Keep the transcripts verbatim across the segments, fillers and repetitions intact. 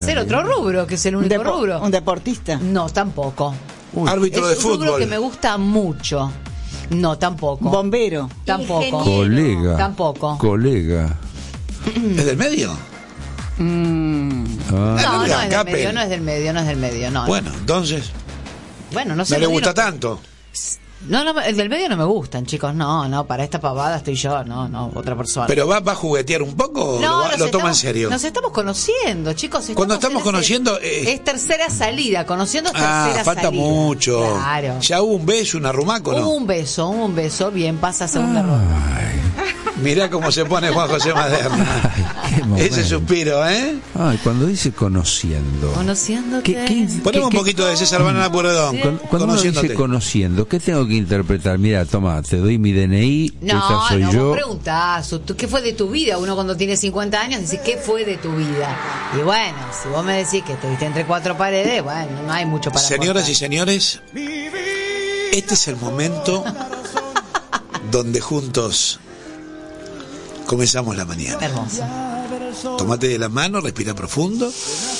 hacer otro rubro, que es el único un depo- rubro. ¿Un deportista? No, tampoco. Uy. Árbitro es de un rubro fútbol. que me gusta mucho. No, tampoco. ¿Bombero? Tampoco. Colega. Tampoco. Colega. ¿Es del medio? Mm. Ah. No, no Larga, es del Capel. medio, no es del medio, no es del medio, no. Bueno, entonces, Bueno, no sé. no le no gusta digo- tanto. No, no, el del medio no me gustan, chicos. No, no, para esta pavada estoy yo, no, no, otra persona. ¿Pero va, va a juguetear un poco o no, lo, va- nos lo toma en estamos- serio? Nos estamos conociendo, chicos. Cuando estamos en ese- conociendo, eh, es tercera salida, conociendo es Ah, tercera falta salida. mucho. Claro. Ya hubo un beso, un arrumaco, ¿no? Un beso, un beso, bien, pasa a segunda ronda. Mirá cómo se pone Juan José Maderna. Ay, qué momento. Ese suspiro, ¿eh? Ay, cuando dice conociendo. Conociéndote. ¿Qué, qué, Ponemos qué- un poquito de César Banana Pueyrredón. Cuando, cuando uno Conociéndote. dice conociendo, ¿qué tengo que interpretar? Mira, toma, te doy mi D N I, No, esta soy no, yo. vos preguntás, ¿tú- ¿qué fue de tu vida? Uno cuando tiene cincuenta años dice, ¿qué fue de tu vida? Y bueno, si vos me decís que estuviste entre cuatro paredes, bueno, no hay mucho para Señoras contar. y señores, este es el momento donde juntos comenzamos la mañana. Hermoso. Tomate de la mano, respira profundo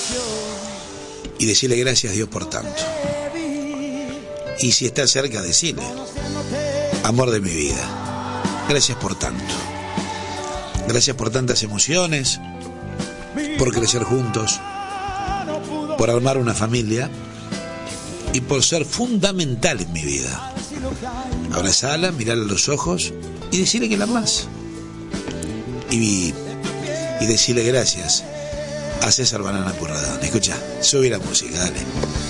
y decirle gracias a Dios por tanto. Y si estás cerca, decirle, amor de mi vida, gracias por tanto. Gracias por tantas emociones, por crecer juntos, por armar una familia y por ser fundamental en mi vida. Abrazala, mirarle a los ojos y decirle que la amás. Y, y decirle gracias a César Banana Pueyrredón. Escucha, sube la música, dale.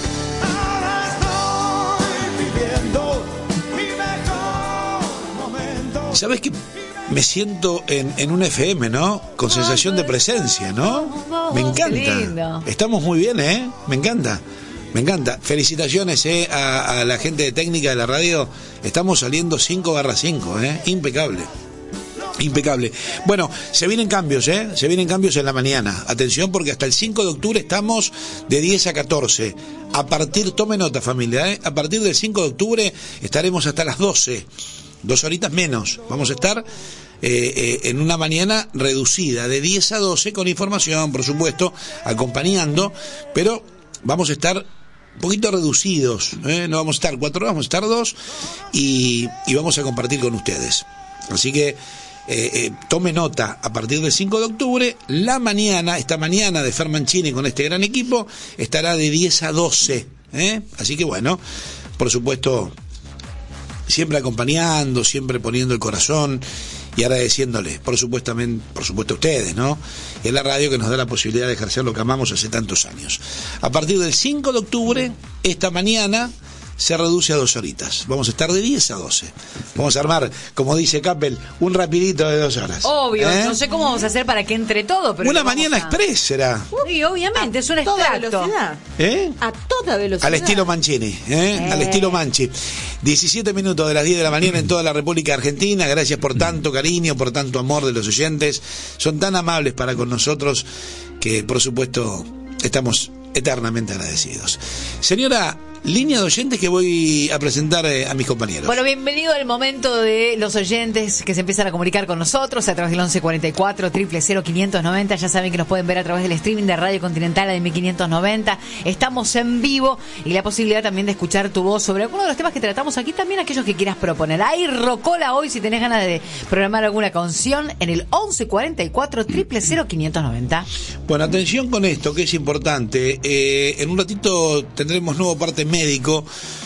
¿Sabes qué? Me siento en, en un F M, ¿no? Con sensación de presencia, ¿no? Me Qué lindo. encanta. Estamos muy bien, ¿eh? Me encanta. Me encanta. Felicitaciones eh, a, a la gente de técnica de la radio. Estamos saliendo cinco barra cinco, ¿eh? Impecable. Impecable. Bueno, se vienen cambios, ¿eh? Se vienen cambios en la mañana. Atención, porque hasta el cinco de octubre estamos de diez a catorce. A partir, tome nota familia, ¿eh? A partir del cinco de octubre estaremos hasta las doce. Dos horitas menos. Vamos a estar eh, eh, en una mañana reducida, de diez a doce, con información, por supuesto, acompañando, pero vamos a estar un poquito reducidos, ¿eh? No vamos a estar cuatro horas, vamos a estar dos, y, y vamos a compartir con ustedes. Así que eh, eh, tome nota, a partir del cinco de octubre, la mañana, esta mañana de Fer Mancini con este gran equipo, estará de diez a doce, ¿eh? Así que bueno, por supuesto, siempre acompañando, siempre poniendo el corazón y agradeciéndole, por supuesto, por supuesto a ustedes, ¿no? Es la radio que nos da la posibilidad de ejercer lo que amamos hace tantos años. A partir del cinco de octubre, esta mañana se reduce a dos horitas. Vamos a estar de diez a doce. Vamos a armar, como dice Capel, un rapidito de dos horas. Obvio, ¿Eh? no sé cómo vamos a hacer para que entre todo, pero... Una lo vamos mañana a- express será. Sí, obviamente, es un toda extracto. velocidad. ¿Eh? A toda velocidad. Al estilo Mancini, ¿eh? Eh. Al estilo Manchi. diecisiete minutos de las diez de la mañana en toda la República Argentina. Gracias por tanto cariño, por tanto amor de los oyentes. Son tan amables para con nosotros que, por supuesto, estamos eternamente agradecidos. Señora, línea de oyentes que voy a presentar eh, a mis compañeros. Bueno, bienvenido al momento de los oyentes que se empiezan a comunicar con nosotros a través del once cuarenta y cuatro, cero cero cero, quinientos noventa. Ya saben que nos pueden ver a través del streaming de Radio Continental de mil quinientos noventa. Estamos en vivo y la posibilidad también de escuchar tu voz sobre alguno de los temas que tratamos aquí, también aquellos que quieras proponer. Hay rocola hoy si tenés ganas de programar alguna canción en el once cuarenta y cuatro, cero cero cero, quinientos noventa. Bueno, atención con esto, que es importante. Eh, en un ratito tendremos nuevo parte médico.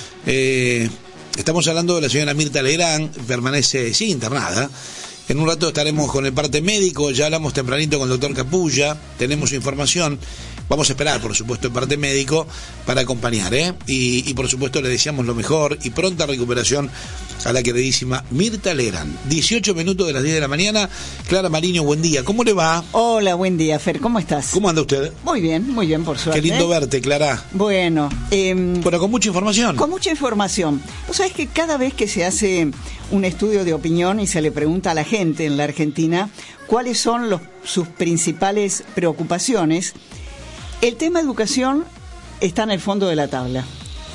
Eh, estamos hablando de la señora Mirta Legrand, permanece, sí, internada. En un rato estaremos con el parte médico, ya hablamos tempranito con el doctor Capulla, tenemos su información. Vamos a esperar, por supuesto, el parte médico para acompañar, ¿eh? Y, y por supuesto le deseamos lo mejor y pronta recuperación a la queridísima Mirta Legrand. dieciocho minutos de las diez de la mañana. Clara Mariño, buen día. ¿Cómo le va? Hola, buen día, Fer, ¿cómo estás? ¿Cómo anda usted? Muy bien, muy bien, por suerte. Qué lindo verte, Clara. Bueno, eh, Bueno, con mucha información. con mucha información. Vos sabés que cada vez que se hace un estudio de opinión y se le pregunta a la gente en la Argentina cuáles son los, sus principales preocupaciones, el tema educación está en el fondo de la tabla.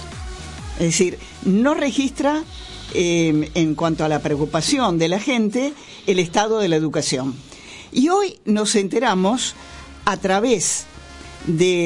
Es decir, no registra eh, en cuanto a la preocupación de la gente el estado de la educación. Y hoy nos enteramos a través de